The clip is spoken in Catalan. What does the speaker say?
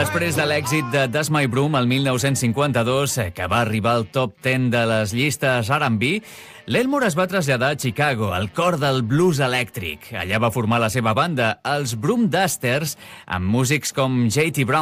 Després de l'èxit de Das My Broom el 1952, que va arribar al top 10 de les llistes R&B, l'Elmore es va traslladar a Chicago, al cor del blues elèctric. Allà va formar la seva banda, els Broom Dusters, amb músics com J.T. Brown,